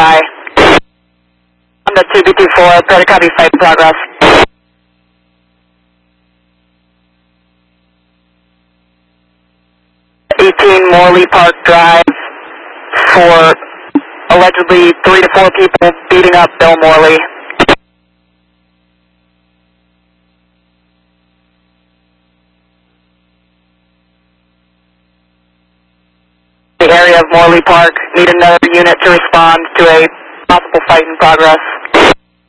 by. On the 2B24, better copy, fight in progress. Morley Park Drive for allegedly 3 to 4 people beating up Bill Morley. The area of Morley Park, need another unit to respond to a possible fight in progress.